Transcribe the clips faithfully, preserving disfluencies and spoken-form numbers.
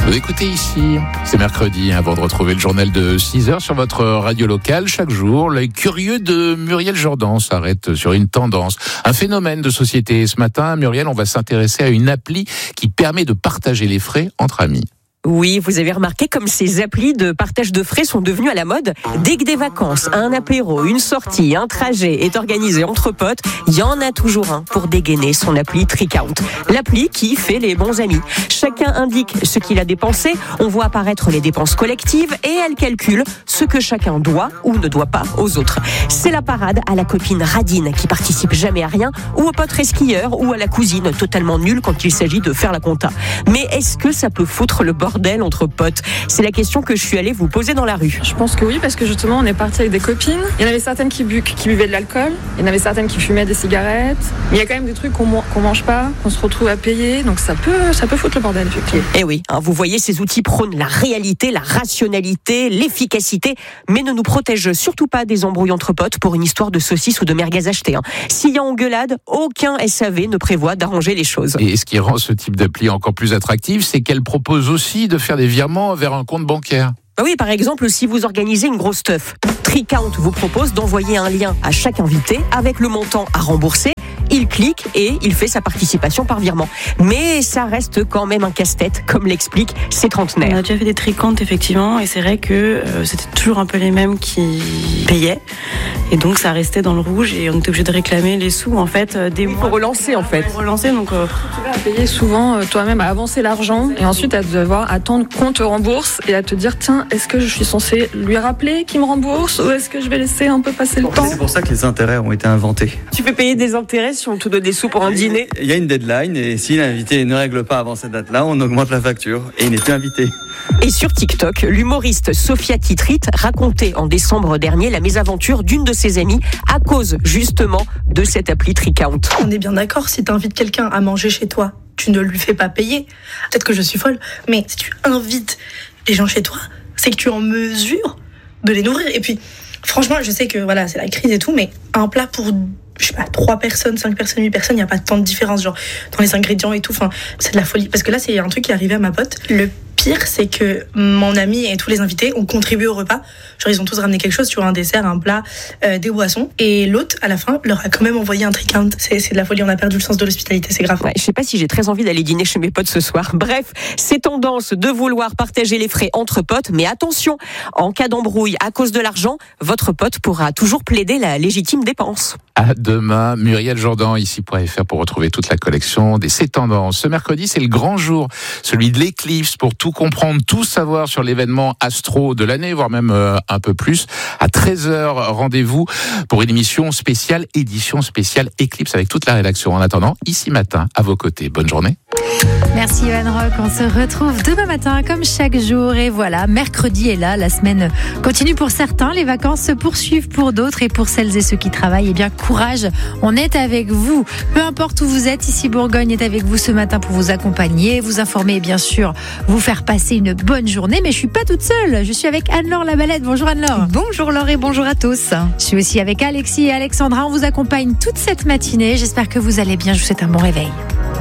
Vous écoutez ici, c'est mercredi, avant de retrouver le journal de six heures sur votre radio locale. Chaque jour, l'œil curieux de Muriel Jourdan s'arrête sur une tendance, un phénomène de société. Ce matin, Muriel, on va s'intéresser à une appli qui permet de partager les frais entre amis. Oui, vous avez remarqué comme ces applis de partage de frais sont devenues à la mode. Dès que des vacances, un apéro, une sortie, un trajet est organisé entre potes, il y en a toujours un pour dégainer son appli Tricount. L'appli qui fait les bons amis. Chacun indique ce qu'il a dépensé, on voit apparaître les dépenses collectives et elle calcule ce que chacun doit ou ne doit pas aux autres. C'est la parade à la copine radine qui participe jamais à rien, ou au pote resquilleur, ou à la cousine totalement nulle quand il s'agit de faire la compta. Mais est-ce que ça peut foutre le bordel entre potes? C'est la question que je suis allée vous poser dans la rue. Je pense que oui, parce que justement on est parti avec des copines. Il y en avait certaines qui, bu- qui buvaient de l'alcool, il y en avait certaines qui fumaient des cigarettes. Mais il y a quand même des trucs qu'on, qu'on mange pas, qu'on se retrouve à payer, donc ça peut, ça peut foutre le bordel effectivement. Et oui, hein, vous voyez, ces outils prônent la réalité, la rationalité, l'efficacité, mais ne nous protègent surtout pas des embrouilles entre potes pour une histoire de saucisses ou de merguez achetées. Hein. S'il y a engueulade, aucun S A V ne prévoit d'arranger les choses. Et ce qui rend ce type d'appli encore plus attractif, c'est qu'elle propose aussi de faire des virements vers un compte bancaire. Oui, par exemple, si vous organisez une grosse teuf, Tricount vous propose d'envoyer un lien à chaque invité avec le montant à rembourser. Il clique et il fait sa participation par virement. Mais ça reste quand même un casse-tête, comme l'expliquent ces trentenaires. On a déjà fait des tricomptes, effectivement, et c'est vrai que euh, c'était toujours un peu les mêmes qui payaient. Et donc, ça restait dans le rouge et on était obligé de réclamer les sous, en fait, euh, des mois. Pour relancer, en fait. Pour relancer, donc... Euh... Tu vas payer souvent euh, toi-même à avancer l'argent et ensuite à devoir attendre qu'on te rembourse et à te dire, tiens, est-ce que je suis censé lui rappeler qu'il me rembourse ou est-ce que je vais laisser un peu passer le temps? C'est pour ça que les intérêts ont été inventés. Tu peux payer des intérêts si on te donne des sous pour un dîner? Il y a une deadline et si l'invité ne règle pas avant cette date-là, on augmente la facture et il n'est plus invité. Et sur TikTok, l'humoriste Sophia Titrit racontait en décembre dernier la mésaventure d'une de ses amies à cause justement de cette appli Tricount. On est bien d'accord, si tu invites quelqu'un à manger chez toi, tu ne lui fais pas payer. Peut-être que je suis folle, mais si tu invites les gens chez toi, c'est que tu es en mesure de les nourrir. Et puis, franchement, je sais que voilà, c'est la crise et tout, mais un plat pour, je sais pas, trois personnes, cinq personnes, huit personnes, il n'y a pas tant de différence, genre, dans les ingrédients et tout. Enfin, c'est de la folie. Parce que là, c'est un truc qui est arrivé à ma pote. Le pire, c'est que mon ami et tous les invités ont contribué au repas. Genre, ils ont tous ramené quelque chose, tu vois, un dessert, un plat, euh, des boissons. Et l'hôte, à la fin, leur a quand même envoyé un Tricount. C'est, c'est de la folie, on a perdu le sens de l'hospitalité, c'est grave. Ouais, je sais pas si j'ai très envie d'aller dîner chez mes potes ce soir. Bref, c'est tendance de vouloir partager les frais entre potes, mais attention, en cas d'embrouille à cause de l'argent, votre pote pourra toujours plaider la légitime dépense. À demain, Muriel Jourdan, ici point F R pour retrouver toute la collection des C'est Tendances. Ce mercredi, c'est le grand jour, celui de l'éclipse, pour tout comprendre, tout savoir sur l'événement astro de l'année, voire même euh, un peu plus. À treize heures, rendez-vous pour une émission spéciale, édition spéciale éclipse avec toute la rédaction. En attendant, ici matin, à vos côtés. Bonne journée. Merci Yoann Rock, on se retrouve demain matin comme chaque jour et voilà, mercredi est là, la semaine continue pour certains, les vacances se poursuivent pour d'autres et pour celles et ceux qui travaillent, eh bien courage, on est avec vous, peu importe où vous êtes, ici Bourgogne est avec vous ce matin pour vous accompagner, vous informer et bien sûr vous faire passer une bonne journée, mais je suis pas toute seule, je suis avec Anne-Laure Labalette. Bonjour Anne-Laure. Bonjour Laure et bonjour à tous. Je suis aussi avec Alexis et Alexandra, on vous accompagne toute cette matinée, j'espère que vous allez bien, je vous souhaite un bon réveil.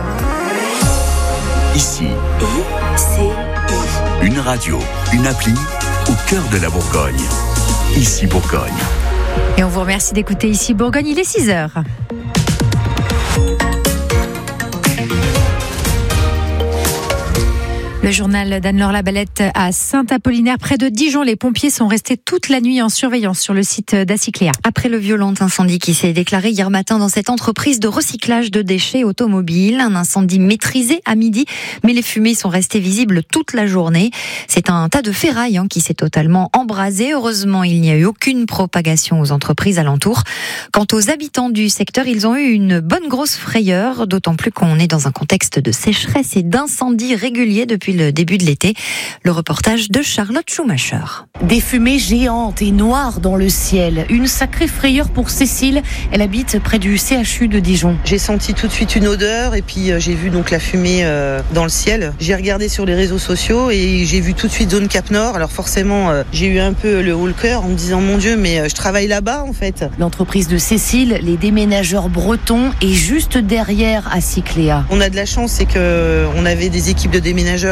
Ici, une radio, une appli au cœur de la Bourgogne. Ici Bourgogne. Et on vous remercie d'écouter Ici Bourgogne, il est six heures. Le journal d'Anne-Laure Labalette à Saint-Apollinaire, près de Dijon. Les pompiers sont restés toute la nuit en surveillance sur le site d'Acicléa. Après le violent incendie qui s'est déclaré hier matin dans cette entreprise de recyclage de déchets automobiles, un incendie maîtrisé à midi, mais les fumées sont restées visibles toute la journée. C'est un tas de ferraille hein, qui s'est totalement embrasé. Heureusement, il n'y a eu aucune propagation aux entreprises alentours. Quant aux habitants du secteur, ils ont eu une bonne grosse frayeur, d'autant plus qu'on est dans un contexte de sécheresse et d'incendies réguliers depuis le début de l'été. Le reportage de Charlotte Schumacher. Des fumées géantes et noires dans le ciel. Une sacrée frayeur pour Cécile. Elle habite près du C H U de Dijon. J'ai senti tout de suite une odeur et puis euh, j'ai vu donc la fumée euh, dans le ciel. J'ai regardé sur les réseaux sociaux et j'ai vu tout de suite zone Cap Nord. Alors forcément, euh, j'ai eu un peu le haut le cœur en me disant mon Dieu, mais euh, je travaille là-bas en fait. L'entreprise de Cécile, les déménageurs bretons, est juste derrière Acicléa. On a de la chance, c'est que on avait des équipes de déménageurs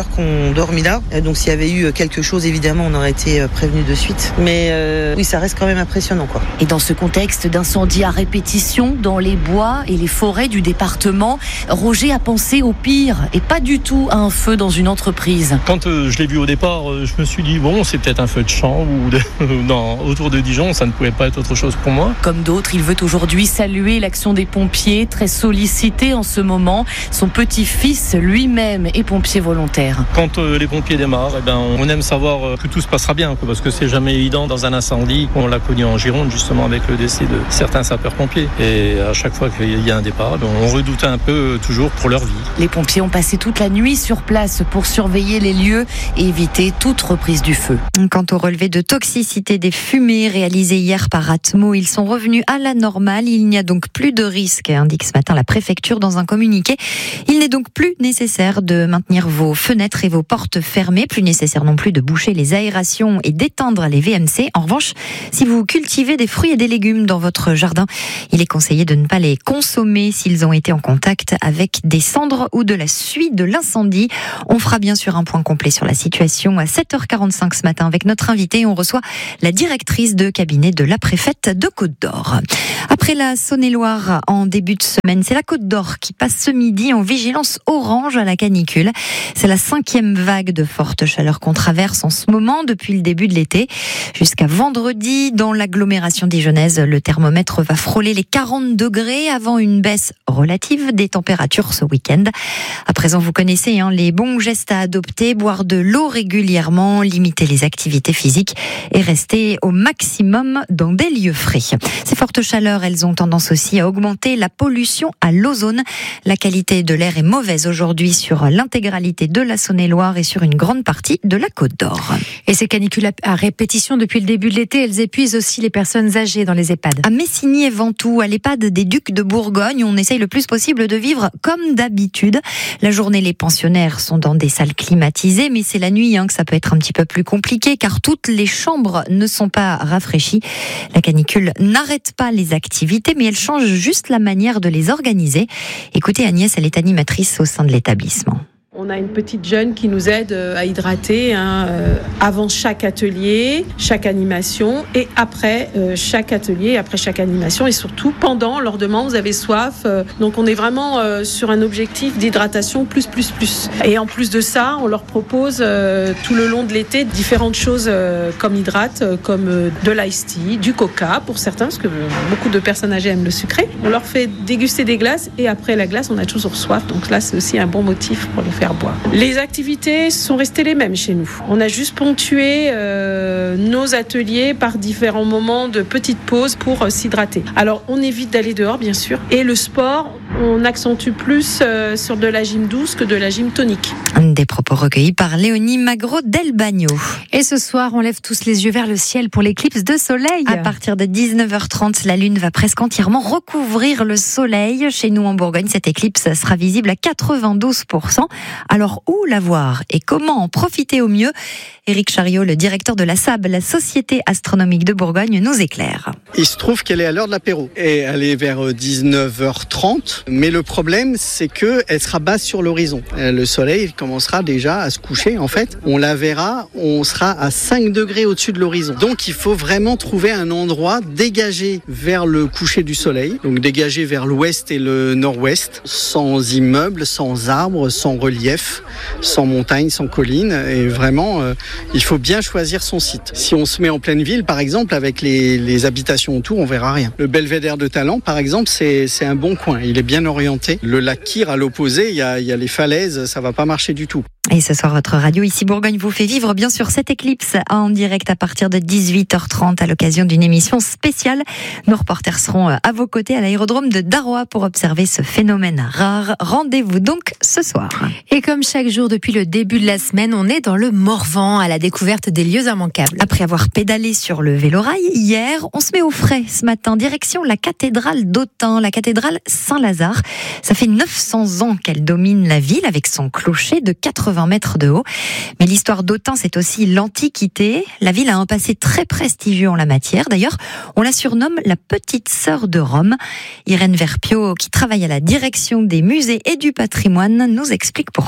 heures qu'on dormi là. Donc s'il y avait eu quelque chose, évidemment, on aurait été prévenu de suite. Mais euh, oui, ça reste quand même impressionnant, quoi. Et dans ce contexte d'incendie à répétition dans les bois et les forêts du département, Roger a pensé au pire et pas du tout à un feu dans une entreprise. Quand euh, je l'ai vu au départ, euh, je me suis dit bon, c'est peut-être un feu de champ ou de, non, autour de Dijon, ça ne pouvait pas être autre chose pour moi. Comme d'autres, il veut aujourd'hui saluer l'action des pompiers, très sollicités en ce moment. Son petit-fils lui-même est pompier volontaire. Quand euh, les pompiers démarrent, eh ben, on aime savoir euh, que tout se passera bien, quoi, parce que c'est jamais évident dans un incendie. On l'a connu en Gironde justement avec le décès de certains sapeurs-pompiers. Et à chaque fois qu'il y a un départ, on redoute un peu euh, toujours pour leur vie. Les pompiers ont passé toute la nuit sur place pour surveiller les lieux et éviter toute reprise du feu. Quant au relevé de toxicité des fumées réalisé hier par Atmo, ils sont revenus à la normale. Il n'y a donc plus de risque, indique ce matin la préfecture dans un communiqué. Il n'est donc plus nécessaire de maintenir vos fenêtres et vos portes fermées, plus nécessaire non plus de boucher les aérations et d'éteindre les V M C. En revanche, si vous cultivez des fruits et des légumes dans votre jardin, il est conseillé de ne pas les consommer s'ils ont été en contact avec des cendres ou de la suie de l'incendie. On fera bien sûr un point complet sur la situation à sept heures quarante-cinq ce matin avec notre invité. On reçoit la directrice de cabinet de la préfète de Côte-d'Or. Après la Saône-et-Loire en début de semaine, c'est la Côte-d'Or qui passe ce midi en vigilance orange à la canicule. C'est la cinquième vague de forte chaleur qu'on traverse en ce moment depuis le début de l'été. Jusqu'à vendredi, dans l'agglomération dijonnaise, le thermomètre va frôler les quarante degrés avant une baisse relative des températures ce week-end. À présent, vous connaissez hein, les bons gestes à adopter, boire de l'eau régulièrement, limiter les activités physiques et rester au maximum dans des lieux frais. Ces fortes chaleurs, elles ont tendance aussi à augmenter la pollution à l'ozone. La qualité de l'air est mauvaise aujourd'hui sur l'intégralité de la Saône-et-Loire et sur une grande partie de la Côte-d'Or. Et ces canicules à répétition depuis le début de l'été, elles épuisent aussi les personnes âgées dans les EHPAD. À Messigny et Ventoux, à l'EHPAD des Ducs de Bourgogne, on essaye le plus possible de vivre comme d'habitude. La journée, les pensionnaires sont dans des salles climatisées, mais c'est la nuit hein, que ça peut être un petit peu plus compliqué car toutes les chambres ne sont pas rafraîchies. La canicule n'arrête pas les activités, mais elle change juste la manière de les organiser. Écoutez Agnès, elle est animatrice au sein de l'établissement. On a une petite jeune qui nous aide à hydrater hein, euh, avant chaque atelier, chaque animation et après euh, chaque atelier, après chaque animation et surtout pendant, on leur demande, vous avez soif. Euh, donc on est vraiment euh, sur un objectif d'hydratation plus, plus, plus. Et en plus de ça, on leur propose euh, tout le long de l'été différentes choses euh, comme hydrate, euh, comme euh, de l'ice tea, du coca pour certains, parce que euh, beaucoup de personnes âgées aiment le sucré. On leur fait déguster des glaces et après la glace, on a toujours soif. Donc là, c'est aussi un bon motif pour les faire boire. Les activités sont restées les mêmes chez nous. On a juste ponctué euh, nos ateliers par différents moments de petites pauses pour euh, s'hydrater. Alors, on évite d'aller dehors, bien sûr. Et le sport, on accentue plus euh, sur de la gym douce que de la gym tonique. Des propos recueillis par Léonie Magro Del Bagno. Et ce soir, on lève tous les yeux vers le ciel pour l'éclipse de soleil. À partir de dix-neuf heures trente, la lune va presque entièrement recouvrir le soleil. Chez nous en Bourgogne, cette éclipse sera visible à quatre-vingt-douze pour cent. Alors, où la voir et comment en profiter au mieux? Éric Chariot, le directeur de la S A B, la Société Astronomique de Bourgogne, nous éclaire. Il se trouve qu'elle est à l'heure de l'apéro et elle est vers dix-neuf heures trente. Mais le problème, c'est qu'elle sera basse sur l'horizon. Le soleil commencera déjà à se coucher. En fait, on la verra, on sera à cinq degrés au-dessus de l'horizon. Donc, il faut vraiment trouver un endroit dégagé vers le coucher du soleil. Donc, dégagé vers l'ouest et le nord-ouest, sans immeubles, sans arbres, sans relief, sans montagne, sans colline. Et vraiment, euh, il faut bien choisir son site. Si on se met en pleine ville, par exemple, avec les, les habitations autour, on verra rien. Le belvédère de Talent, par exemple, c'est, c'est un bon coin. Il est bien orienté. Le lac Kyr, à l'opposé, il y a, il y a les falaises, ça va pas marcher du tout. Et ce soir, votre radio ici Bourgogne vous fait vivre bien sûr cette éclipse en direct à partir de dix-huit heures trente à l'occasion d'une émission spéciale. Nos reporters seront à vos côtés à l'aérodrome de Daroa pour observer ce phénomène rare. Rendez-vous donc ce soir. Et comme chaque jour depuis le début de la semaine, on est dans le Morvan à la découverte des lieux immanquables. Après avoir pédalé sur le vélorail hier, on se met au frais ce matin, direction la cathédrale d'Autun, la cathédrale Saint-Lazare. Ça fait neuf cents ans qu'elle domine la ville avec son clocher de quatre-vingts mètres de haut. Mais l'histoire d'Autun, c'est aussi l'Antiquité. La ville a un passé très prestigieux en la matière. D'ailleurs, on la surnomme la petite sœur de Rome. Irène Verpio, qui travaille à la direction des musées et du patrimoine, nous explique pourquoi.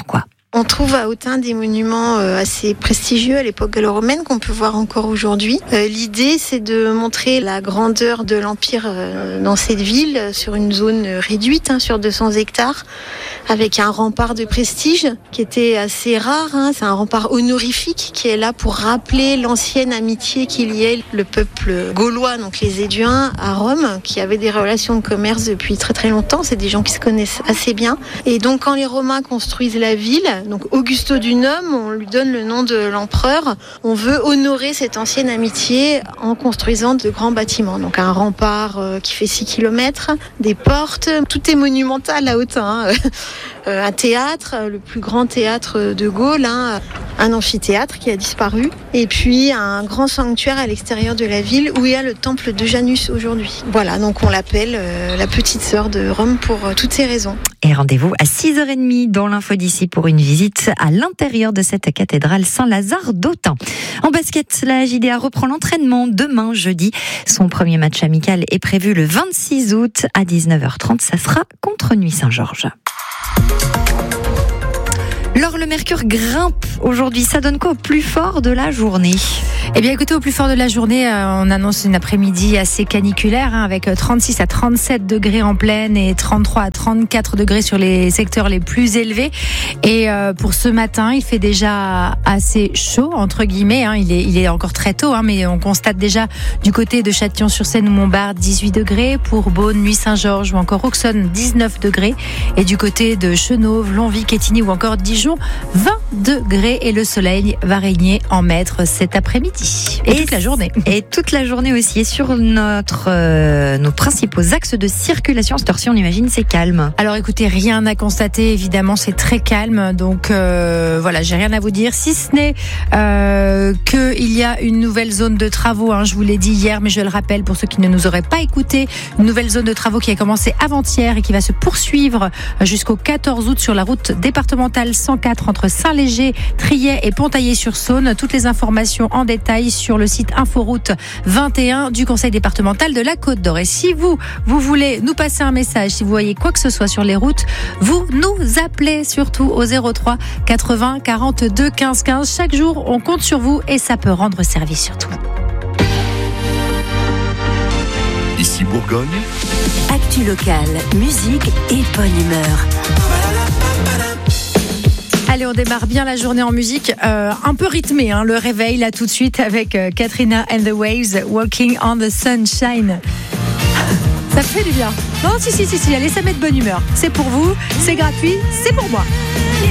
On trouve à Autun des monuments assez prestigieux à l'époque gallo-romaine qu'on peut voir encore aujourd'hui. Euh, l'idée, c'est de montrer la grandeur de l'Empire euh, dans cette ville sur une zone réduite, hein, sur deux cents hectares, avec un rempart de prestige qui était assez rare. Hein. C'est un rempart honorifique qui est là pour rappeler l'ancienne amitié qu'il y ait le peuple gaulois, donc les Éduins, à Rome, qui avaient des relations de commerce depuis très très longtemps. C'est des gens qui se connaissent assez bien. Et donc quand les Romains construisent la ville, donc Augusto Dunum, on lui donne le nom de l'empereur. On veut honorer cette ancienne amitié en construisant de grands bâtiments. Donc un rempart qui fait six kilomètres, des portes, tout est monumental à Autun. Hein. Un théâtre, le plus grand théâtre de Gaulle, hein, un amphithéâtre qui a disparu, et puis un grand sanctuaire à l'extérieur de la ville où il y a le temple de Janus aujourd'hui. Voilà, donc on l'appelle euh, la petite sœur de Rome pour euh, toutes ces raisons. Et rendez-vous à six heures trente dans l'info d'ici pour une visite à l'intérieur de cette cathédrale Saint-Lazare d'Autun. En basket, la J D A reprend l'entraînement demain jeudi. Son premier match amical est prévu le vingt-six août à dix-neuf heures trente. Ça sera contre Nuit-Saint-Georges. Laure, le mercure grimpe aujourd'hui. Ça donne quoi au plus fort de la journée ? Eh bien, écoutez, au plus fort de la journée, euh, on annonce une après-midi assez caniculaire, hein, avec trente-six à trente-sept degrés en plaine et trente-trois à trente-quatre degrés sur les secteurs les plus élevés. Et euh, pour ce matin, il fait déjà assez chaud, entre guillemets. Hein, il est, il est encore très tôt, hein, mais on constate déjà du côté de Châtillon-sur-Seine ou Montbard dix-huit degrés, pour Beaune, Nuit-Saint-Georges ou encore Auxonne dix-neuf degrés. Et du côté de Chenôve, Longwy, Quetigny ou encore Dijon, vingt degrés. Et le soleil va régner en maître cet après-midi. Et, et toute la journée. Et toute la journée aussi. Et sur notre, euh, nos principaux axes de circulation, cette heure-ci, on imagine, c'est calme. Alors écoutez, rien à constater, évidemment, c'est très calme. Donc euh, voilà, j'ai rien à vous dire, si ce n'est euh, qu'il y a une nouvelle zone de travaux. Hein, je vous l'ai dit hier, mais je le rappelle pour ceux qui ne nous auraient pas écouté. Une nouvelle zone de travaux qui a commencé avant-hier et qui va se poursuivre jusqu'au quatorze août sur la route départementale cent quatre entre Saint-Léger, Triet et Pontaillé-sur-Saône. Toutes les informations en détail sur le site Inforoute vingt et un du Conseil départemental de la Côte d'Or. Et si vous, vous voulez nous passer un message, si vous voyez quoi que ce soit sur les routes, vous nous appelez surtout au zéro trois quatre-vingts quarante-deux quinze quinze. Chaque jour, on compte sur vous et ça peut rendre service surtout. Ici Bourgogne. Actu locale, musique et bonne humeur. Allez, on démarre bien la journée en musique, euh, un peu rythmé, hein, le réveil là tout de suite avec euh, Katrina and the Waves, Walking on the Sunshine. Ça fait du bien. Non, si, si, si, si, allez, ça met de bonne humeur. C'est pour vous, c'est gratuit, c'est pour moi.